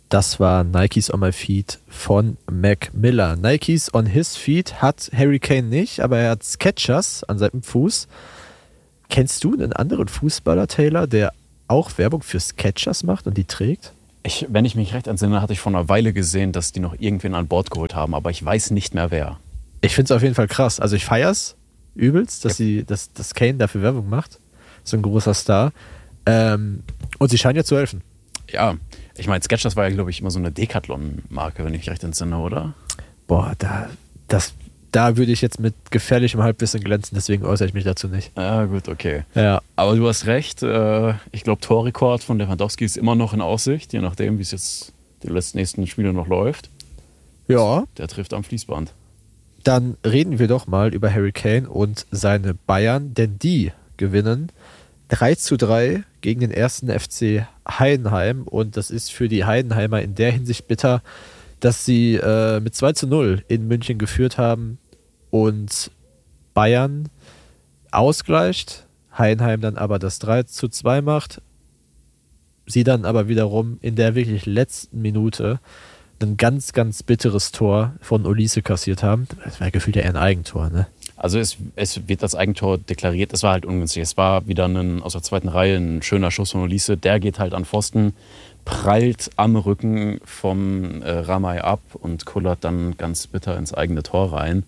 Das war Nikes on My Feet von Mac Miller. Nikes on his feet hat Harry Kane nicht, aber er hat Skechers an seinem Fuß. Kennst du einen anderen Fußballer, Taylor, der auch Werbung für Skechers macht und die trägt? Wenn ich mich recht entsinne, hatte ich vor einer Weile gesehen, dass die noch irgendwen an Bord geholt haben, aber ich weiß nicht mehr wer. Ich finde es auf jeden Fall krass. Also ich feiere es übelst, dass Kane dafür Werbung macht. So ein großer Star. Und sie scheinen ja zu helfen. Ja, ich meine, Skechers war ja, glaube ich, immer so eine Decathlon-Marke, wenn ich mich recht entsinne, oder? Boah, da würde ich jetzt mit gefährlichem Halbwissen glänzen, deswegen äußere ich mich dazu nicht. Ja, gut, okay. Ja. Aber du hast recht, ich glaube, Torrekord von Lewandowski ist immer noch in Aussicht, je nachdem, wie es jetzt die nächsten Spiele noch läuft. Ja. Der trifft am Fließband. Dann reden wir doch mal über Harry Kane und seine Bayern, denn die gewinnen 3:3 gegen den ersten FC Heidenheim und das ist für die Heidenheimer in der Hinsicht bitter, dass sie mit 2:0 in München geführt haben und Bayern ausgleicht, Heidenheim dann aber das 3:2 macht, sie dann aber wiederum in der wirklich letzten Minute ein ganz, ganz bitteres Tor von Olise kassiert haben. Das war gefühlt ja eher ein Eigentor, ne? Also es wird das Eigentor deklariert, es war halt ungünstig. Es war wieder aus der zweiten Reihe ein schöner Schuss von Olise, der geht halt an Pfosten, prallt am Rücken vom Ramay ab und kullert dann ganz bitter ins eigene Tor rein.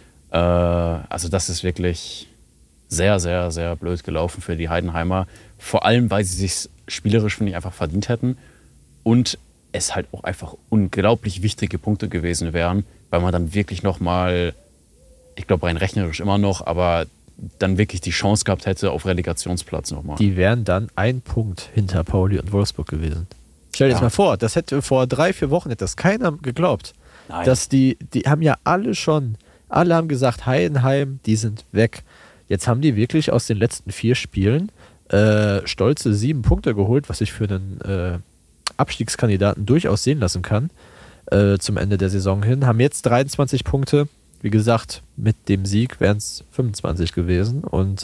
Also das ist wirklich sehr, sehr, sehr blöd gelaufen für die Heidenheimer. Vor allem, weil sie sich spielerisch, finde ich, einfach verdient hätten und es halt auch einfach unglaublich wichtige Punkte gewesen wären, weil man dann wirklich nochmal, ich glaube rein rechnerisch immer noch, aber dann wirklich die Chance gehabt hätte auf Relegationsplatz nochmal. Die wären dann ein Punkt hinter Pauli und Wolfsburg gewesen. Stell dir das mal vor, das hätte vor 3-4 Wochen hätte das keiner geglaubt. Nein. Dass die haben ja alle haben gesagt, Heidenheim, die sind weg. Jetzt haben die wirklich aus den letzten 4 Spielen stolze 7 Punkte geholt, was ich für einen Abstiegskandidaten durchaus sehen lassen kann, zum Ende der Saison hin. Haben jetzt 23 Punkte. Wie gesagt, mit dem Sieg wären es 25 gewesen. Und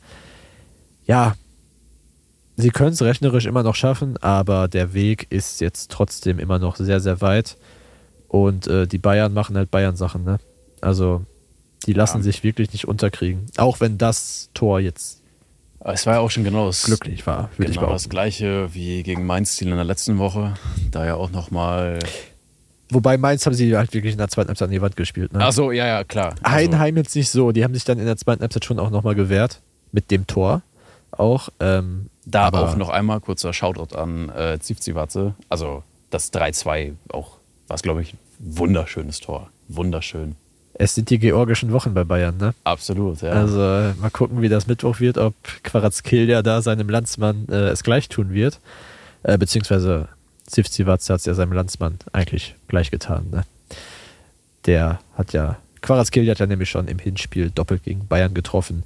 sie können es rechnerisch immer noch schaffen, aber der Weg ist jetzt trotzdem immer noch sehr, sehr weit. Und die Bayern machen halt Bayern-Sachen, ne? Also die lassen sich wirklich nicht unterkriegen. Auch wenn das Tor jetzt es war ja auch schon glücklich war, würde ich behaupten. das Gleiche wie gegen Mainz-Ziel in der letzten Woche. Da ja auch nochmal. Wobei Mainz haben sie halt wirklich in der zweiten Halbzeit an die Wand gespielt. Ne? Ach so, ja, klar. Heidenheim jetzt nicht so. Die haben sich dann in der zweiten Halbzeit schon auch nochmal gewehrt. Mit dem Tor auch. Aber auch noch einmal kurzer Shoutout an Zivcivatze. Also das 3:2 auch, war es, glaube ich, wunderschönes Tor. Wunderschön. Es sind die georgischen Wochen bei Bayern, ne? Absolut, ja. Also mal gucken, wie das Mittwoch wird, ob Kvaratskhelia da seinem Landsmann es gleich tun wird. Beziehungsweise Zivcivatze hat es ja seinem Landsmann eigentlich gleich getan, ne? Der hat ja, Kvaratskhelia hat ja nämlich schon im Hinspiel doppelt gegen Bayern getroffen.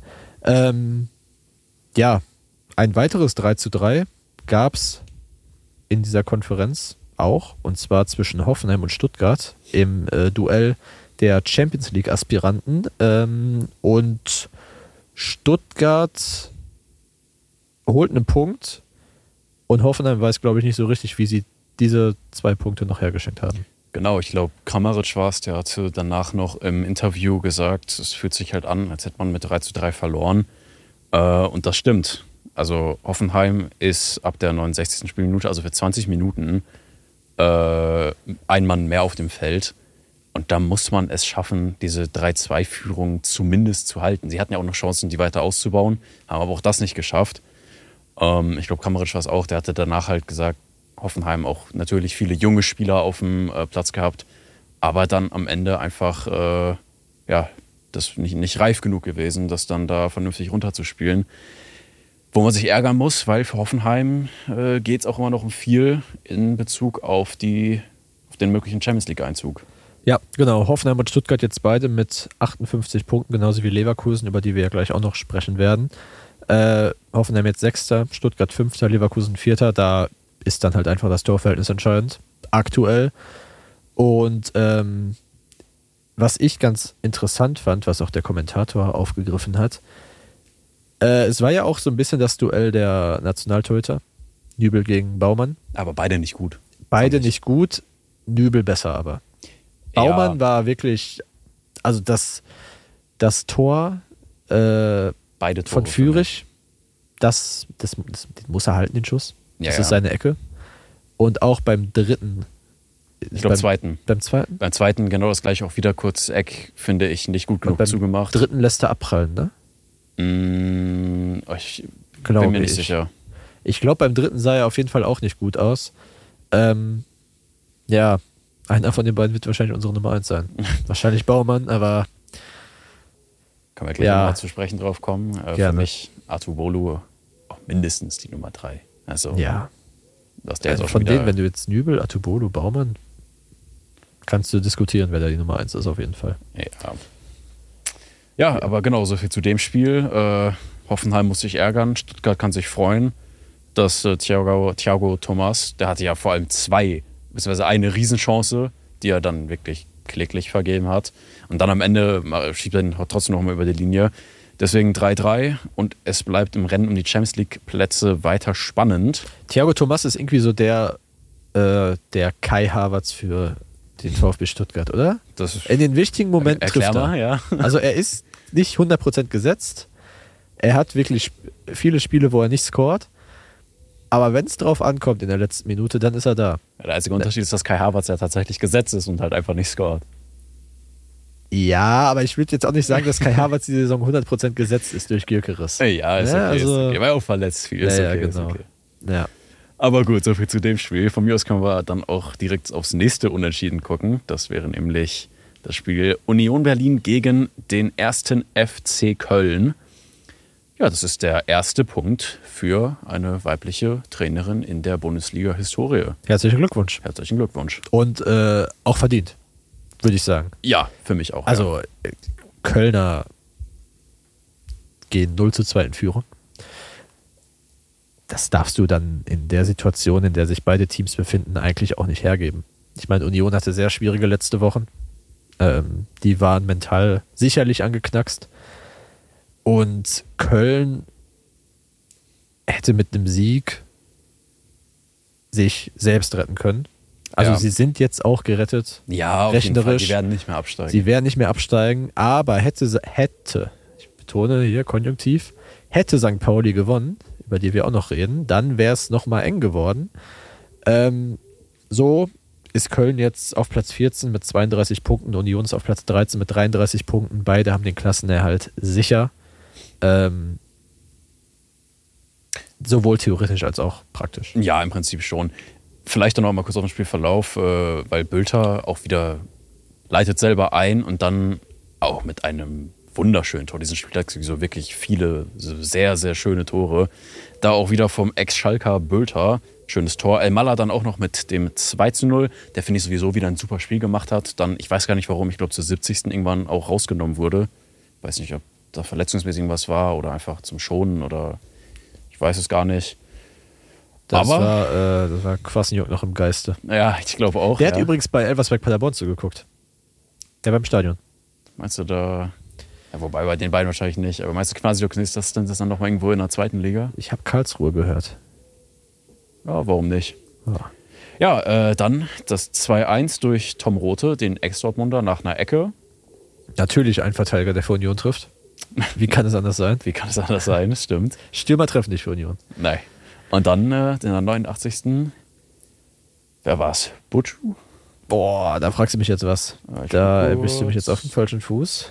Ja, ein weiteres 3:3 gab es in dieser Konferenz auch, und zwar zwischen Hoffenheim und Stuttgart im Duell der Champions League Aspiranten. Und Stuttgart holt einen Punkt und Hoffenheim weiß, glaube ich, nicht so richtig, wie sie diese 2 Punkte noch hergeschenkt haben. Genau, ich glaube, Kramaric war es, der hatte danach noch im Interview gesagt, es fühlt sich halt an, als hätte man mit 3:3 verloren. Und das stimmt. Also Hoffenheim ist ab der 69. Spielminute, also für 20 Minuten, ein Mann mehr auf dem Feld. Und da muss man es schaffen, diese 3:2-Führung zumindest zu halten. Sie hatten ja auch noch Chancen, die weiter auszubauen, haben aber auch das nicht geschafft. Ich glaube, Kramaric war es auch, der hatte danach halt gesagt, Hoffenheim auch natürlich viele junge Spieler auf dem Platz gehabt, aber dann am Ende einfach das nicht reif genug gewesen, das dann da vernünftig runterzuspielen. Wo man sich ärgern muss, weil für Hoffenheim geht es auch immer noch um viel in Bezug auf den möglichen Champions-League-Einzug. Ja, genau. Hoffenheim und Stuttgart jetzt beide mit 58 Punkten, genauso wie Leverkusen, über die wir ja gleich auch noch sprechen werden. Hoffenheim jetzt 6., Stuttgart 5., Leverkusen 4. Da ist dann halt einfach das Torverhältnis entscheidend. Aktuell. Und was ich ganz interessant fand, was auch der Kommentator aufgegriffen hat, es war ja auch so ein bisschen das Duell der Nationaltorhüter. Nübel gegen Baumann. Aber beide nicht gut. Beide nicht gut, Nübel besser aber. Baumann war wirklich, also das Tor beide Tore von Führich, den muss er halten, den Schuss. Das ist seine Ecke. Und auch beim dritten. Ich glaube, zweiten. Beim zweiten? Beim zweiten genau das gleiche, auch wieder kurz Eck, finde ich, nicht gut genug zugemacht. Beim dritten lässt er abprallen, ne? Ich bin mir nicht sicher. Ich glaube, beim dritten sah er auf jeden Fall auch nicht gut aus. Ja, einer von den beiden wird wahrscheinlich unsere Nummer 1 sein. Wahrscheinlich Baumann, aber. Können wir gleich mal zu sprechen drauf kommen. Für mich Atubolu auch mindestens die Nummer 3. Also, ja. Dass der von denen, wenn du jetzt Nübel, Atubolu, Baumann, kannst du diskutieren, wer da die Nummer 1 ist, auf jeden Fall. Ja, aber genau, so viel zu dem Spiel. Hoffenheim muss sich ärgern, Stuttgart kann sich freuen, dass Thiago Thomas, der hatte ja vor allem 2, beziehungsweise eine Riesenchance, die er dann wirklich kläglich vergeben hat. Und dann am Ende schiebt er ihn trotzdem noch mal über die Linie. Deswegen 3-3 und es bleibt im Rennen um die Champions League-Plätze weiter spannend. Thiago Thomas ist irgendwie so der Kai Havertz für den VfB Stuttgart, oder? In den wichtigen Momenten trifft er. Ja. Also er ist nicht 100% gesetzt. Er hat wirklich viele Spiele, wo er nicht scoret. Aber wenn es drauf ankommt in der letzten Minute, dann ist er da. Ja, der einzige Unterschied ist, dass Kai Havertz ja tatsächlich gesetzt ist und halt einfach nicht scoret. Ja, aber ich würde jetzt auch nicht sagen, dass Kai Havertz die Saison 100% gesetzt ist durch Gyökeres. Ja, ist okay. Also, er war ja auch verletzt viel. Ja, genau. Ja. Aber gut, soviel zu dem Spiel. Von mir aus können wir dann auch direkt aufs nächste Unentschieden gucken. Das wäre nämlich das Spiel Union Berlin gegen den 1. FC Köln. Ja, das ist der erste Punkt für eine weibliche Trainerin in der Bundesliga-Historie. Herzlichen Glückwunsch. Herzlichen Glückwunsch. Und auch verdient, würde ich sagen. Ja, für mich auch. Also Kölner gehen 0-2 in Führung. Das darfst du dann in der Situation, in der sich beide Teams befinden, eigentlich auch nicht hergeben. Ich meine, Union hatte sehr schwierige letzte Wochen. Die waren mental sicherlich angeknackst. Und Köln hätte mit einem Sieg sich selbst retten können. Also sie sind jetzt auch gerettet. Ja, auf jeden Fall. Die werden nicht mehr absteigen. Sie werden nicht mehr absteigen, aber hätte, ich betone hier Konjunktiv, hätte St. Pauli gewonnen, über die wir auch noch reden, dann wäre es nochmal eng geworden. So ist Köln jetzt auf Platz 14 mit 32 Punkten, Union ist auf Platz 13 mit 33 Punkten. Beide haben den Klassenerhalt sicher. Sowohl theoretisch als auch praktisch. Ja, im Prinzip schon. Vielleicht dann noch mal kurz auf den Spielverlauf, weil Bülter auch wieder leitet selber ein und dann auch mit einem wunderschönen Tor. Diesen Spieltag sowieso wirklich viele sehr, sehr schöne Tore. Da auch wieder vom Ex-Schalker Bülter. Schönes Tor. Elmalah dann auch noch mit dem 2-0, der finde ich sowieso wieder ein super Spiel gemacht hat. Dann, ich weiß gar nicht warum, ich glaube zur 70. irgendwann auch rausgenommen wurde. Weiß nicht, ob da verletzungsmäßig irgendwas war oder einfach zum Schonen oder ich weiß es gar nicht. Das war Kwasniok noch im Geiste. Ja, ich glaube auch. Der hat übrigens bei Elversberg Paderborn zugeguckt. Der war im Stadion. Meinst du da... Ja, wobei bei den beiden wahrscheinlich nicht. Aber meinst du, Kwasniok ist das dann noch mal irgendwo in der zweiten Liga? Ich habe Karlsruhe gehört. Ja, warum nicht? Ja, dann das 2-1 durch Tom Rothe, den Ex-Dortmunder, nach einer Ecke. Natürlich ein Verteidiger, der für Union trifft. Wie kann es anders sein? Wie kann es anders sein? Das stimmt. Stürmer treffen nicht für Union. Nein. Und dann in der 89. Wer war's? Butchu? Boah, da fragst du mich jetzt was. Da erwischst du mich jetzt auf dem falschen Fuß.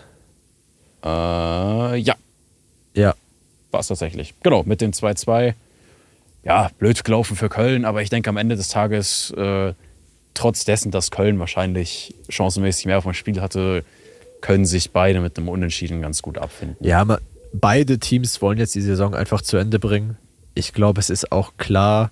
Ja. Ja. War es tatsächlich. Genau, mit dem 2-2. Ja, blöd gelaufen für Köln, aber ich denke am Ende des Tages, trotz dessen, dass Köln wahrscheinlich chancenmäßig mehr vom Spiel hatte, können sich beide mit einem Unentschieden ganz gut abfinden. Ja, beide Teams wollen jetzt die Saison einfach zu Ende bringen. Ich glaube, es ist auch klar,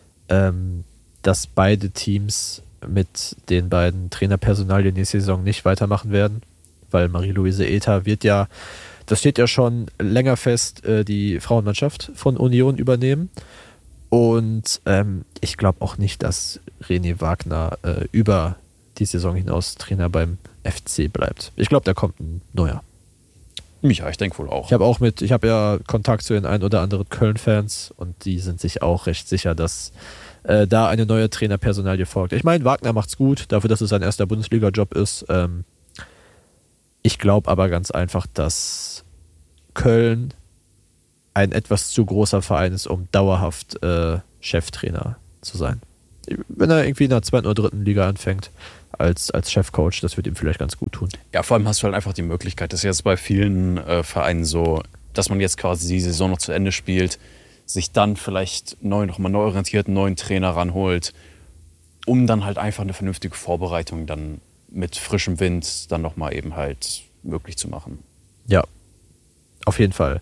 dass beide Teams mit den beiden Trainerpersonalien nächste Saison nicht weitermachen werden, weil Marie-Louise Eta wird ja, das steht ja schon länger fest, die Frauenmannschaft von Union übernehmen. Und ich glaube auch nicht, dass René Wagner über die Saison hinaus Trainer beim FC bleibt. Ich glaube, da kommt ein neuer. Ja, ich denke wohl auch. Ich habe ja Kontakt zu den ein oder anderen Köln-Fans und die sind sich auch recht sicher, dass da eine neue Trainerpersonalie folgt. Ich meine, Wagner macht's gut, dafür, dass es sein erster Bundesliga-Job ist. Ich glaube aber ganz einfach, dass Köln ein etwas zu großer Verein ist, um dauerhaft Cheftrainer zu sein. Wenn er irgendwie in der 2. oder 3. Liga anfängt als Chefcoach, das wird ihm vielleicht ganz gut tun. Ja, vor allem hast du halt einfach die Möglichkeit, das ist jetzt bei vielen Vereinen so, dass man jetzt quasi die Saison noch zu Ende spielt, sich dann vielleicht nochmal neu orientiert, einen neuen Trainer ranholt, um dann halt einfach eine vernünftige Vorbereitung dann mit frischem Wind dann nochmal eben halt möglich zu machen. Ja, auf jeden Fall.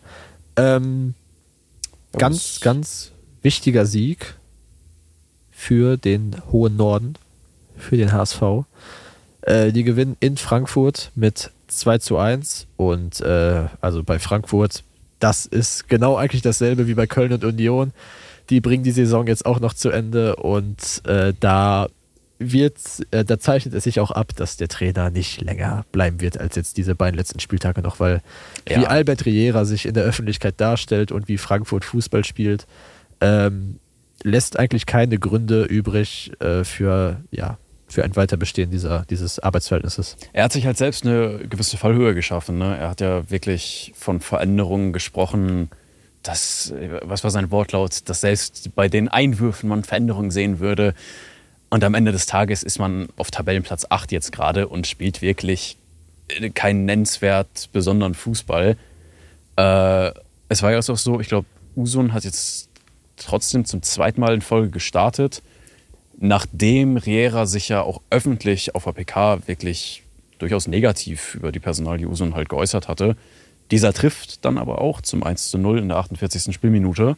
Ganz, ganz wichtiger Sieg für den hohen Norden, für den HSV. Die gewinnen in Frankfurt mit 2:1 und also bei Frankfurt, das ist genau eigentlich dasselbe wie bei Köln und Union. Die bringen die Saison jetzt auch noch zu Ende und da zeichnet es sich auch ab, dass der Trainer nicht länger bleiben wird als jetzt diese beiden letzten Spieltage noch, weil wie Albert Riera sich in der Öffentlichkeit darstellt und wie Frankfurt Fußball spielt, lässt eigentlich keine Gründe übrig für ein Weiterbestehen dieses Arbeitsverhältnisses. Er hat sich halt selbst eine gewisse Fallhöhe geschaffen. Ne? Er hat ja wirklich von Veränderungen gesprochen, was war sein Wortlaut, dass selbst bei den Einwürfen man Veränderungen sehen würde. Und am Ende des Tages ist man auf Tabellenplatz 8 jetzt gerade und spielt wirklich keinen nennenswert besonderen Fußball. Es war ja auch so, ich glaube, Usun hat jetzt trotzdem zum 2. Mal in Folge gestartet, nachdem Riera sich ja auch öffentlich auf der PK wirklich durchaus negativ über die Personalie Usun halt geäußert hatte. Dieser trifft dann aber auch zum 1:0 in der 48. Spielminute.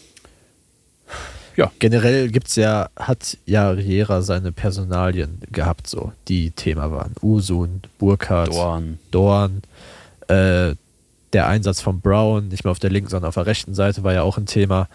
Ja. Generell hat Riera seine Personalien gehabt, so, die Thema waren. Usun, Burkhardt, Dorn, der Einsatz von Brown, nicht mehr auf der linken, sondern auf der rechten Seite, war ja auch ein Thema.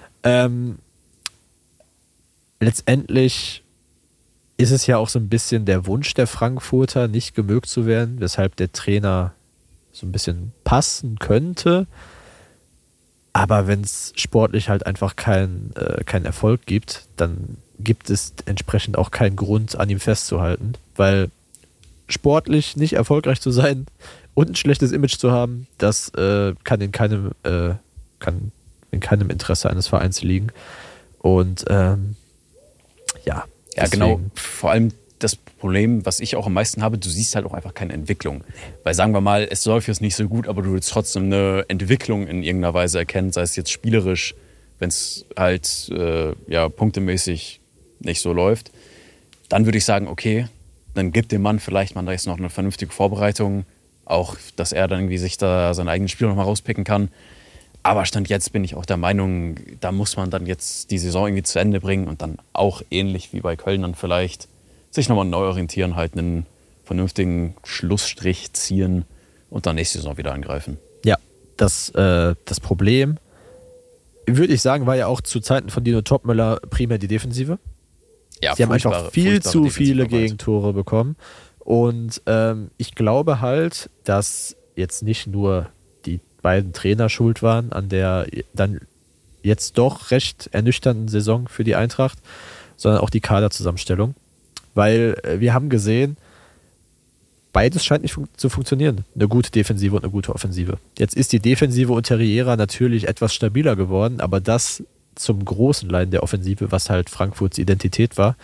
Letztendlich ist es ja auch so ein bisschen der Wunsch der Frankfurter, nicht gemögt zu werden, weshalb der Trainer so ein bisschen passen könnte. Aber wenn es sportlich halt einfach keinen Erfolg gibt, dann gibt es entsprechend auch keinen Grund, an ihm festzuhalten. Weil sportlich nicht erfolgreich zu sein und ein schlechtes Image zu haben, das kann in keinem Interesse eines Vereins liegen. Und ja, genau. Vor allem das Problem, was ich auch am meisten habe, du siehst halt auch einfach keine Entwicklung. Weil sagen wir mal, es läuft jetzt nicht so gut, aber du willst trotzdem eine Entwicklung in irgendeiner Weise erkennen, sei es jetzt spielerisch, wenn es halt punktemäßig nicht so läuft. Dann würde ich sagen, okay, dann gibt dem Mann vielleicht mal jetzt noch eine vernünftige Vorbereitung, auch, dass er dann irgendwie sich da sein eigenes Spiel nochmal rauspicken kann. Aber Stand jetzt bin ich auch der Meinung, da muss man dann jetzt die Saison irgendwie zu Ende bringen und dann auch ähnlich wie bei Köln dann vielleicht sich nochmal neu orientieren, halt einen vernünftigen Schlussstrich ziehen und dann nächste Saison wieder angreifen. Ja, das Problem, würde ich sagen, war ja auch zu Zeiten von Dino Topmöller primär die Defensive. Ja, sie haben einfach viel zu viele Gegentore bekommen. Und ich glaube halt, dass jetzt nicht nur die beiden Trainer schuld waren an der dann jetzt doch recht ernüchternden Saison für die Eintracht, sondern auch die Kaderzusammenstellung. Weil wir haben gesehen, beides scheint nicht zu funktionieren. Eine gute Defensive und eine gute Offensive. Jetzt ist die Defensive unter Riera natürlich etwas stabiler geworden, aber das zum großen Leiden der Offensive, was halt Frankfurts Identität war.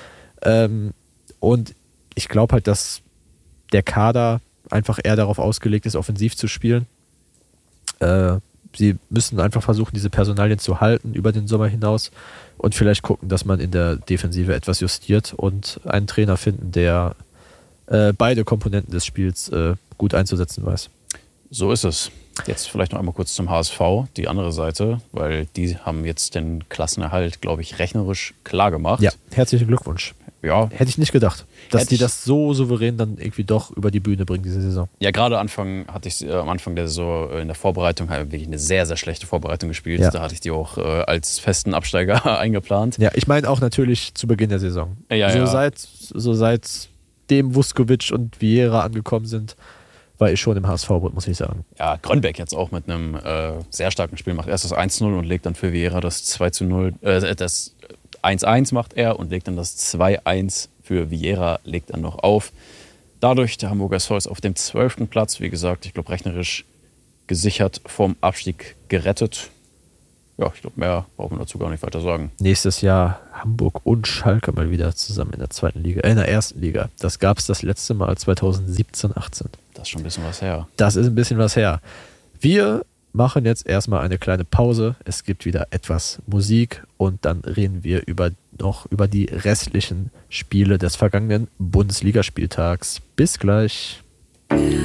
Und ich glaube halt, dass der Kader einfach eher darauf ausgelegt ist, offensiv zu spielen. Sie müssen einfach versuchen, diese Personalien zu halten über den Sommer hinaus und vielleicht gucken, dass man in der Defensive etwas justiert und einen Trainer finden, der beide Komponenten des Spiels gut einzusetzen weiß. So ist es. Jetzt vielleicht noch einmal kurz zum HSV, die andere Seite, weil die haben jetzt den Klassenerhalt, glaube ich, rechnerisch klar gemacht. Ja, herzlichen Glückwunsch. Ja. Hätte ich nicht gedacht, dass die das so souverän dann irgendwie doch über die Bühne bringen, diese Saison. Ja, gerade am Anfang der Saison in der Vorbereitung wirklich eine sehr, sehr schlechte Vorbereitung gespielt. Ja. Da hatte ich die auch als festen Absteiger eingeplant. Ja, ich meine auch natürlich zu Beginn der Saison. Seit dem Vuskovic und Vieira angekommen sind, war ich schon im HSV-Boot, muss ich sagen. Ja, Grönbeck jetzt auch mit einem sehr starken Spiel macht erst das 1:0 und legt dann für Vieira das 2:0, das Das 1-1 macht er und legt dann das 2-1 für Viera, legt dann noch auf. Dadurch der Hamburger SV ist auf dem 12. Platz, wie gesagt, ich glaube rechnerisch gesichert vom Abstieg gerettet. Ja, ich glaube, mehr brauchen wir dazu gar nicht weiter sagen. Nächstes Jahr Hamburg und Schalke mal wieder zusammen in der zweiten Liga, in der ersten Liga. Das gab es das letzte Mal 2017, 18. Das ist schon ein bisschen was her. Das ist ein bisschen was her. Wir machen jetzt erstmal eine kleine Pause. Es gibt wieder etwas Musik und dann reden wir noch über die restlichen Spiele des vergangenen Bundesligaspieltags. Bis gleich.